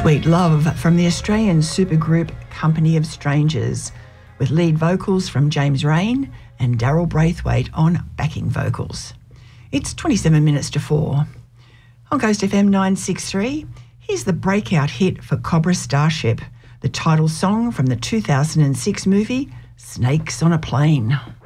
Sweet Love from the Australian supergroup Company of Strangers, with lead vocals from James Rain and Daryl Braithwaite on backing vocals. It's 27 minutes to 4. On Coast FM 963, here's the breakout hit for Cobra Starship, the title song from the 2006 movie Snakes on a Plane.